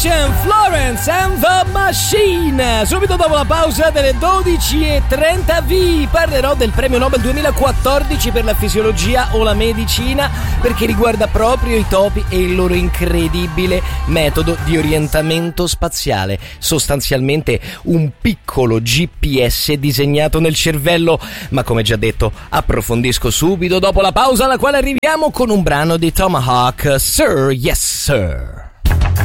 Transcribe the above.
Florence and the Machine. Subito dopo la pausa delle 12:30 vi parlerò del premio Nobel 2014 per la fisiologia o la medicina, perché riguarda proprio i topi e il loro incredibile metodo di orientamento spaziale, sostanzialmente un piccolo GPS disegnato nel cervello. Ma come già detto, approfondisco subito dopo la pausa, alla quale arriviamo con un brano di Tomahawk, Sir Yes Sir.